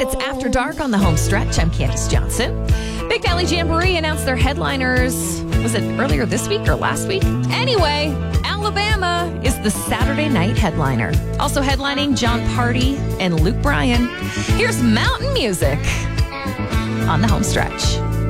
It's After Dark on the home stretch. I'm Candace Johnson. Big Valley Jamboree announced their headliners. Was it earlier this week or last week? Anyway, Alabama is the Saturday night headliner. Also headlining John Party and Luke Bryan. Here's Mountain Music on the home stretch.